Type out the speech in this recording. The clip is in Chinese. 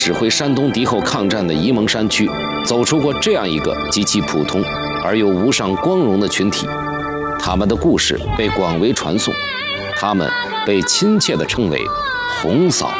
指挥山东敌后抗战的沂蒙山区，走出过这样一个极其普通而又无上光荣的群体。他们的故事被广为传颂，他们被亲切地称为“红嫂”。